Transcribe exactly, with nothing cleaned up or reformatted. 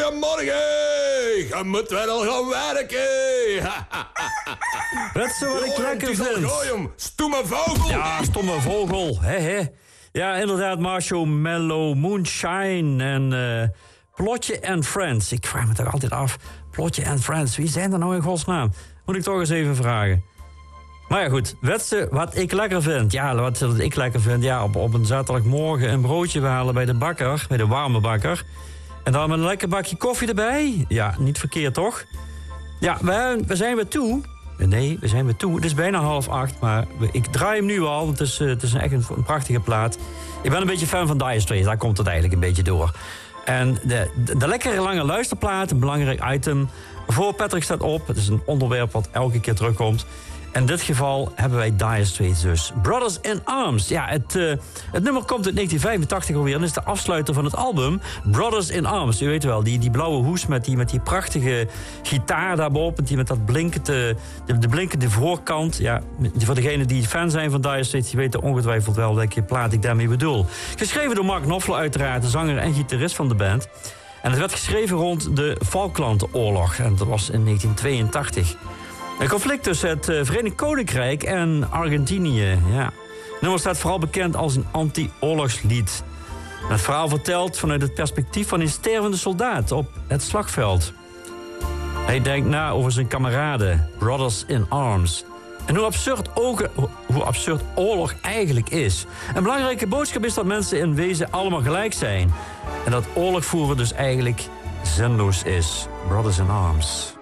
Goedemorgen. Je moet wel gaan werken. Wetsen wat ik lekker vind. Stomme vogel. Ja, stomme vogel. He, he. Ja, inderdaad, Marshmallow, Moonshine en uh, Plotje and Friends. Ik vraag me toch altijd af, Plotje and Friends, wie zijn er nou in godsnaam? Moet ik toch eens even vragen. Maar ja, goed, wetsen wat ik lekker vind. Ja, wat ik lekker vind, ja, op, op een zaterdagmorgen een broodje halen bij de bakker, bij de warme bakker. En dan met een lekker bakje koffie erbij. Ja, niet verkeerd, toch? Ja, we, we zijn weer toe. Nee, we zijn weer toe. Het is bijna half acht, maar ik draai hem nu al. Want het is, het is echt een, een prachtige plaat. Ik ben een beetje fan van Dire Straits, daar komt het eigenlijk een beetje door. En de, de, de lekkere lange luisterplaat, een belangrijk item. Voor Patrick staat op. Het is een onderwerp wat elke keer terugkomt. In dit geval hebben wij Dire Straits dus. Brothers in Arms. Ja, het, uh, het nummer komt uit negentien vijfentachtig alweer. En is de afsluiter van het album Brothers in Arms. U weet wel, die, die blauwe hoes met die, met die prachtige gitaar daarboven. Die met dat blinkende, de, de blinkende voorkant. Ja, voor degenen die fan zijn van Dire Straits, die weten ongetwijfeld wel welke plaat ik daarmee bedoel. Geschreven door Mark Knopfler uiteraard, de zanger en gitarist van de band. En het werd geschreven rond de Falklandoorlog. En dat was in negentien tweeëntachtig. Een conflict tussen het Verenigd Koninkrijk en Argentinië. Ja. Het nummer staat vooral bekend als een anti-oorlogslied. Het verhaal vertelt vanuit het perspectief van een stervende soldaat op het slagveld. Hij denkt na over zijn kameraden, Brothers in Arms. En hoe absurd, ogen, hoe absurd oorlog eigenlijk is. Een belangrijke boodschap is dat mensen in wezen allemaal gelijk zijn. En dat oorlog voeren dus eigenlijk zinloos is. Brothers in Arms.